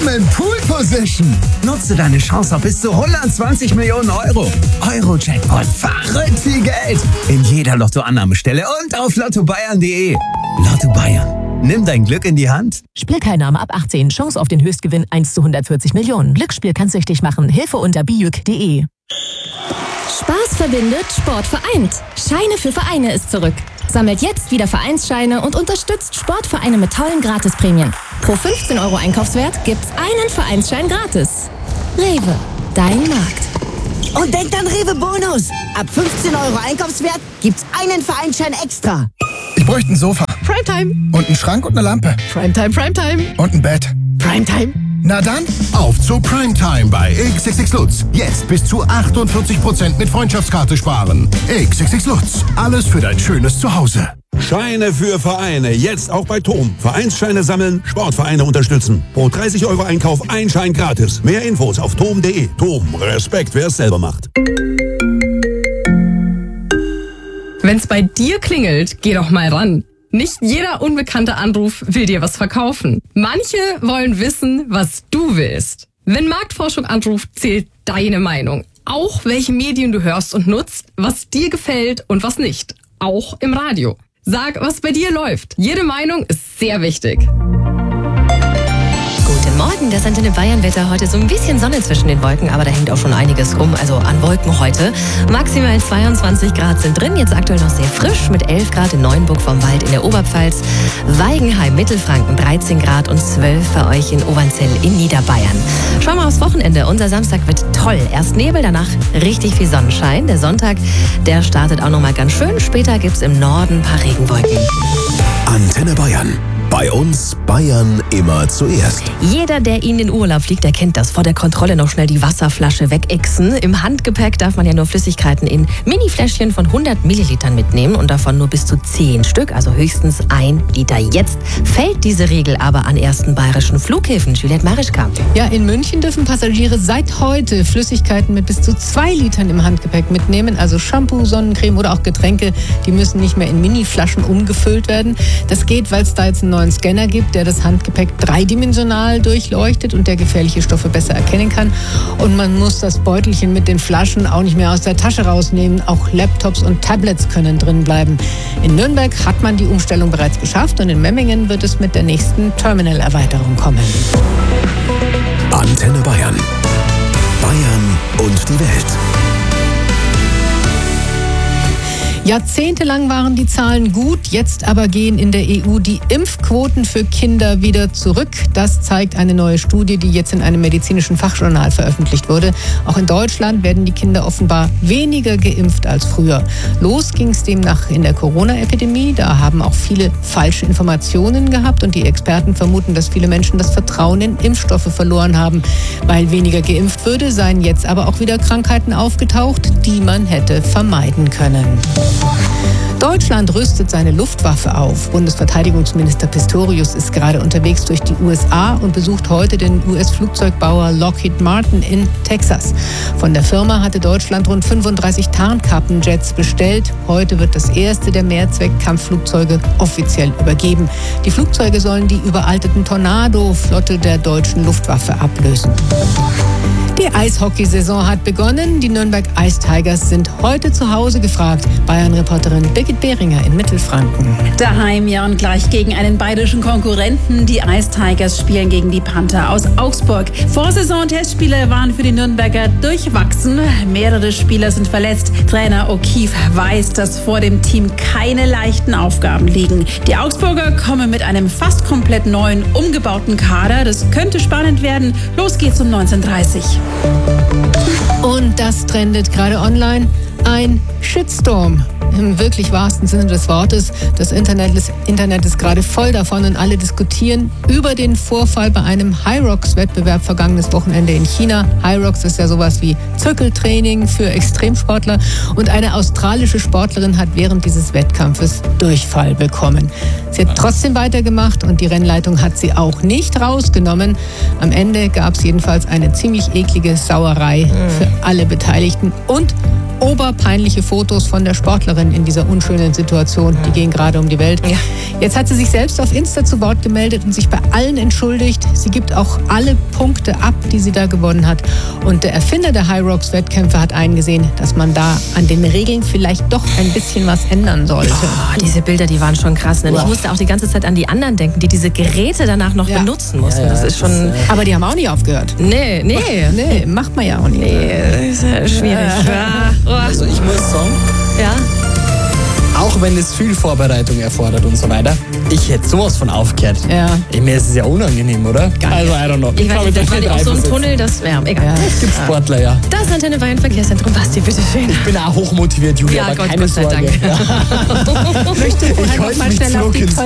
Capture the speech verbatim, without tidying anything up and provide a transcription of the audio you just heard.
oben in Pool Position. Nutze deine Chance auf bis zu hundertzwanzig Millionen Euro. Euro-Jackpot, verrückt viel Geld. In jeder Lottoannahmestelle und auf lotto bayern punkt de. Lotto Bayern. Nimm dein Glück in die Hand. Spielteilnahme ab achtzehn. Chance auf den Höchstgewinn eins zu hundertvierzig Millionen. Glücksspiel kann süchtig machen. Hilfe unter bijuk punkt de. Spaß verbindet, Sport vereint. Scheine für Vereine ist zurück. Sammelt jetzt wieder Vereinsscheine und unterstützt Sportvereine mit tollen Gratisprämien. Pro fünfzehn Euro Einkaufswert gibt's einen Vereinsschein gratis. Rewe, dein Markt. Und denkt an Rewe Bonus. Ab fünfzehn Euro Einkaufswert gibt's einen Vereinsschein extra. Ich bräuchte ein Sofa. Primetime. Und einen Schrank und eine Lampe. Primetime, Primetime. Und ein Bett. Primetime. Na dann, auf zu Primetime bei X X X Lutz. Jetzt bis zu achtundvierzig Prozent mit Freundschaftskarte sparen. X X X Lutz. Alles für dein schönes Zuhause. Scheine für Vereine. Jetzt auch bei Tom. Vereinsscheine sammeln, Sportvereine unterstützen. Pro dreißig Euro Einkauf ein Schein gratis. Mehr Infos auf tom punkt de. Tom, Respekt, wer es selber macht. Wenn's bei dir klingelt, geh doch mal ran. Nicht jeder unbekannte Anruf will dir was verkaufen. Manche wollen wissen, was du willst. Wenn Marktforschung anruft, zählt deine Meinung. Auch welche Medien du hörst und nutzt, was dir gefällt und was nicht. Auch im Radio. Sag, was bei dir läuft. Jede Meinung ist sehr wichtig. Guten Morgen, das Antenne Bayern Wetter. Heute so ein bisschen Sonne zwischen den Wolken, aber da hängt auch schon einiges rum, also an Wolken heute. Maximal zweiundzwanzig Grad sind drin, jetzt aktuell noch sehr frisch mit elf Grad in Neuenburg vom Wald in der Oberpfalz, Weigenheim, Mittelfranken dreizehn Grad und zwölf bei euch in Obernzell in Niederbayern. Schauen wir aufs Wochenende. Unser Samstag wird toll. Erst Nebel, danach richtig viel Sonnenschein. Der Sonntag, der startet auch nochmal ganz schön. Später gibt's im Norden ein paar Regenwolken. Antenne Bayern. Bei uns Bayern immer zuerst. Jeder, der in den Urlaub fliegt, der kennt das. Vor der Kontrolle noch schnell die Wasserflasche wegexen. Im Handgepäck darf man ja nur Flüssigkeiten in Mini-Fläschchen von hundert Millilitern mitnehmen und davon nur bis zu zehn Stück, also höchstens ein Liter. Jetzt fällt diese Regel aber an ersten bayerischen Flughäfen. Juliette Marischka. Ja, in München dürfen Passagiere seit heute Flüssigkeiten mit bis zu zwei Litern im Handgepäck mitnehmen. Also Shampoo, Sonnencreme oder auch Getränke, die müssen nicht mehr in Mini-Flaschen umgefüllt werden. Das geht, weil es da jetzt einen neuen Scanner gibt, der das Handgepäck dreidimensional durchleuchtet und der gefährliche Stoffe besser erkennen kann. Und man muss das Beutelchen mit den Flaschen auch nicht mehr aus der Tasche rausnehmen. Auch Laptops und Tablets können drin bleiben. In Nürnberg hat man die Umstellung bereits geschafft und in Memmingen wird es mit der nächsten Terminalerweiterung kommen. Antenne Bayern. Bayern und die Welt. Jahrzehntelang waren die Zahlen gut, jetzt aber gehen in der E U die Impfquoten für Kinder wieder zurück. Das zeigt eine neue Studie, die jetzt in einem medizinischen Fachjournal veröffentlicht wurde. Auch in Deutschland werden die Kinder offenbar weniger geimpft als früher. Los ging es demnach in der Corona-Epidemie. Da haben auch viele falsche Informationen gehabt und die Experten vermuten, dass viele Menschen das Vertrauen in Impfstoffe verloren haben. Weil weniger geimpft würde, seien jetzt aber auch wieder Krankheiten aufgetaucht, die man hätte vermeiden können. Deutschland rüstet seine Luftwaffe auf. Bundesverteidigungsminister Pistorius ist gerade unterwegs durch die U S A und besucht heute den U S-Flugzeugbauer Lockheed Martin in Texas. Von der Firma hatte Deutschland rund fünfunddreißig Tarnkappenjets bestellt. Heute wird das erste der Mehrzweck-Kampfflugzeuge offiziell übergeben. Die Flugzeuge sollen die überalteten Tornado-Flotte der deutschen Luftwaffe ablösen. Die Eishockeysaison hat begonnen. Die Nürnberg Ice Tigers sind heute zu Hause gefragt. Bayern-Reporterin Birgit Behringer in Mittelfranken. Daheim ja und gleich gegen einen bayerischen Konkurrenten. Die Ice Tigers spielen gegen die Panther aus Augsburg. Vorsaison-Testspiele waren für die Nürnberger durchwachsen. Mehrere Spieler sind verletzt. Trainer O'Keefe weiß, dass vor dem Team keine leichten Aufgaben liegen. Die Augsburger kommen mit einem fast komplett neuen, umgebauten Kader. Das könnte spannend werden. Los geht's um neunzehn Uhr dreißig. Und das trendet gerade online. Ein Shitstorm. Im wirklich wahrsten Sinne des Wortes. Das Internet ist, Internet ist gerade voll davon und alle diskutieren über den Vorfall bei einem Hyrox-Wettbewerb vergangenes Wochenende in China. Hyrox ist ja sowas wie Zirkeltraining für Extremsportler und eine australische Sportlerin hat während dieses Wettkampfes Durchfall bekommen. Sie hat trotzdem weitergemacht und die Rennleitung hat sie auch nicht rausgenommen. Am Ende gab es jedenfalls eine ziemlich eklige Sauerei für alle Beteiligten und oberpeinliche Fotos von der Sportlerin in dieser unschönen Situation. Die gehen gerade um die Welt. Ja. Jetzt hat sie sich selbst auf Insta zu Wort gemeldet und sich bei allen entschuldigt. Sie gibt auch alle Punkte ab, die sie da gewonnen hat. Und der Erfinder der High Rocks Wettkämpfe hat eingesehen, dass man da an den Regeln vielleicht doch ein bisschen was ändern sollte. Oh, diese Bilder, die waren schon krass. Ne? Ich musste auch die ganze Zeit an die anderen denken, die diese Geräte danach noch Ja. benutzen mussten. Ja, ja, das ist schon... das, äh, Aber die haben auch nicht aufgehört. Nee, nee. Nee, macht man ja auch nicht. Nee, ist ja schwierig. Ja. Oh. Also ich muss sagen, Ja. auch wenn es viel Vorbereitung erfordert und so weiter, ich hätte sowas von aufgehört. Ja. Ich, mir ist es ja unangenehm, oder? Also, I don't know. Ich weiß kann nicht, mich das da war nicht die auch so ein reinversetzen. Tunnel, das... Ja, egal. Ja. Es gibt Sportler, ja. Das ist Antenne Bayern Verkehrszentrum. Basti, bitteschön. Ich bin auch hochmotiviert, Julia, Ja, aber Gott, keine Gott sei Sorge. Dank. Möchte vorher Ich noch halte mal mich schnell auf zurück die ins